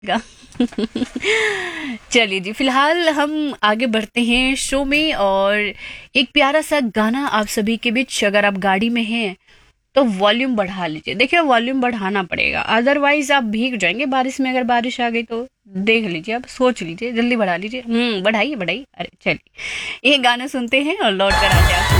गा चलिए जी, फिलहाल हम आगे बढ़ते हैं शो में और एक प्यारा सा गाना आप सभी के बीच। अगर आप गाड़ी में हैं तो वॉल्यूम बढ़ा लीजिए। देखिए वॉल्यूम बढ़ाना पड़ेगा, अदरवाइज आप भीग जाएंगे बारिश में। अगर बारिश आ गई तो देख लीजिए, आप सोच लीजिए, जल्दी बढ़ा लीजिए। बढ़ाइए बढ़ाइए। अरे चलिए, ये गाना सुनते हैं और लौट कर आते हैं।